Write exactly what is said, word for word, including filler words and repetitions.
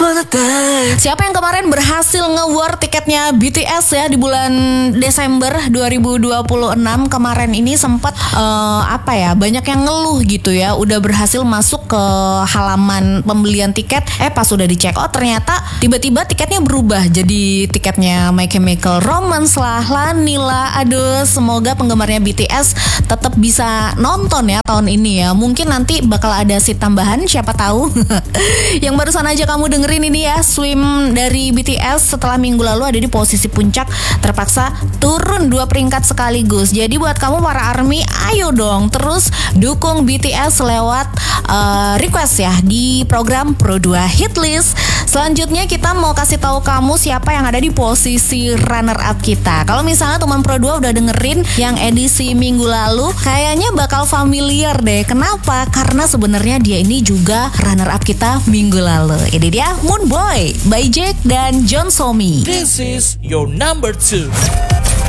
Siapa yang kemarin berhasil nge-war tiketnya B T S ya di bulan Desember dua ribu dua puluh enam kemarin ini sempat uh, apa ya banyak yang ngeluh gitu ya, udah berhasil masuk ke halaman pembelian tiket, eh pas udah dicek oh ternyata tiba-tiba tiketnya berubah jadi tiketnya My Chemical Romance lah, Lani lah. Aduh, semoga penggemarnya B T S tetap bisa nonton ya tahun ini ya. Mungkin nanti bakal ada seat tambahan, siapa tahu. Yang barusan aja kamu dengerin ini ya, Swim dari B T S setelah minggu lalu ada di posisi puncak terpaksa turun dua peringkat sekaligus. Jadi buat kamu para ARMY, ayo dong terus dukung B T S lewat uh, request ya di program Pro dua Hitlist. Selanjutnya kita mau kasih tahu kamu siapa yang ada di posisi runner up kita. Kalau misalnya teman Pro dua udah dengerin yang edisi minggu lalu, kayaknya bakal familiar deh. Kenapa? Karena sebenarnya dia ini juga runner up kita minggu lalu. Ini dia Moon Boy by Jack dan John Somi. This is your number two.